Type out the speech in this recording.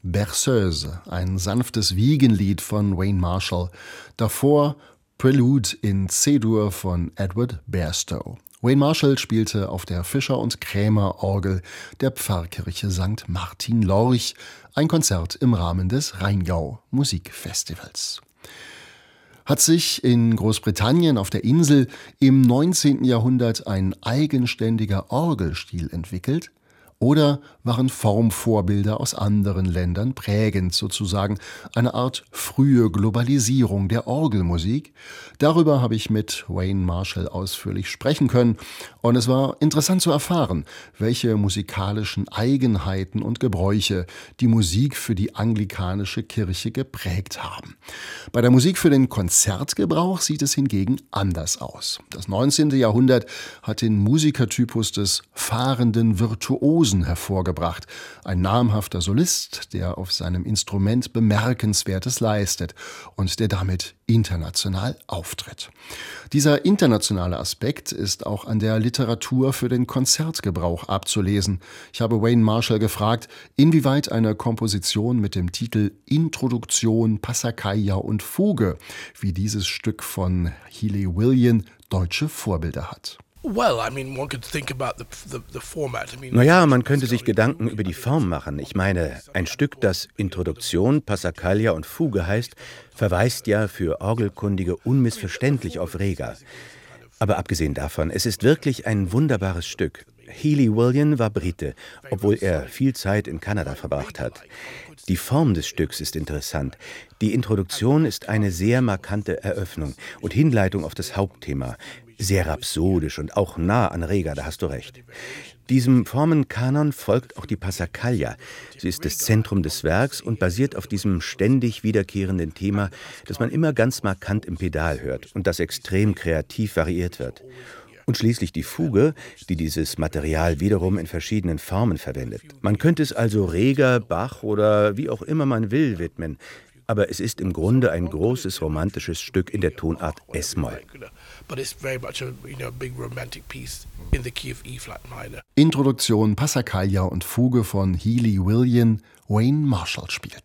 Berceuse, ein sanftes Wiegenlied von Wayne Marshall. Davor Prelude in C-Dur von Edward Bairstow. Wayne Marshall spielte auf der Fischer- und Krämer-Orgel der Pfarrkirche St. Martin Lorch ein Konzert im Rahmen des Rheingau-Musikfestivals. Hat sich in Großbritannien auf der Insel im 19. Jahrhundert ein eigenständiger Orgelstil entwickelt? Oder waren Formvorbilder aus anderen Ländern prägend, sozusagen eine Art frühe Globalisierung der Orgelmusik? Darüber habe ich mit Wayne Marshall ausführlich sprechen können und es war interessant zu erfahren, welche musikalischen Eigenheiten und Gebräuche die Musik für die anglikanische Kirche geprägt haben. Bei der Musik für den Konzertgebrauch sieht es hingegen anders aus. Das 19. Jahrhundert hat den Musikertypus des fahrenden Virtuosen hervorgebracht. Ein namhafter Solist, der auf seinem Instrument Bemerkenswertes leistet und der damit international auftritt. Dieser internationale Aspekt ist auch an der Literatur für den Konzertgebrauch abzulesen. Ich habe Wayne Marshall gefragt, inwieweit eine Komposition mit dem Titel Introduktion, Passacaglia und Fuge, wie dieses Stück von Healy William, deutsche Vorbilder hat. Naja, man könnte sich Gedanken über die Form machen. Ich meine, ein Stück, das Introduktion, Passacaglia und Fuge heißt, verweist ja für Orgelkundige unmissverständlich auf Reger. Aber abgesehen davon, es ist wirklich ein wunderbares Stück. Healy William war Brite, obwohl er viel Zeit in Kanada verbracht hat. Die Form des Stücks ist interessant. Die Introduktion ist eine sehr markante Eröffnung und Hinleitung auf das Hauptthema. Sehr rhapsodisch und auch nah an Reger, da hast du recht. Diesem Formenkanon folgt auch die Passacaglia. Sie ist das Zentrum des Werks und basiert auf diesem ständig wiederkehrenden Thema, das man immer ganz markant im Pedal hört und das extrem kreativ variiert wird. Und schließlich die Fuge, die dieses Material wiederum in verschiedenen Formen verwendet. Man könnte es also Reger, Bach oder wie auch immer man will widmen. Aber es ist im Grunde ein großes romantisches Stück in der Tonart S-Moll. Introduktion, Passacaglia und Fuge von Healy William, Wayne Marshall spielt.